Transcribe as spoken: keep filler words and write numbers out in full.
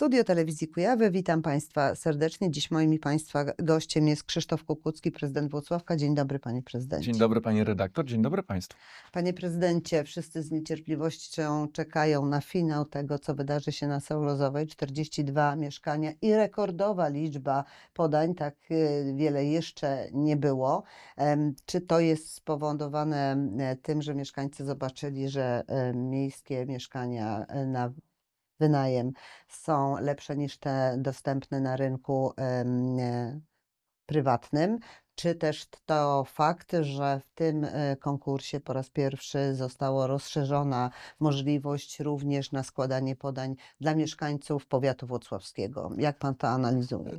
Studio Telewizji Kujawy. Witam Państwa serdecznie. Dziś moim i Państwa gościem jest Krzysztof Kukucki, prezydent Włocławka. Dzień dobry, panie prezydencie. Dzień dobry, pani redaktor. Dzień dobry państwu. Panie prezydencie, wszyscy z niecierpliwością czekają na finał tego, co wydarzy się na Saulozowej. czterdzieści dwa mieszkania i rekordowa liczba podań. Tak y, wiele jeszcze nie było. Em, Czy to jest spowodowane e, tym, że mieszkańcy zobaczyli, że e, miejskie mieszkania e, na wynajem są lepsze niż te dostępne na rynku em, e, prywatnym, czy też to fakt, że w tym e, konkursie po raz pierwszy została rozszerzona możliwość również na składanie podań dla mieszkańców powiatu włocławskiego? Jak pan to analizuje?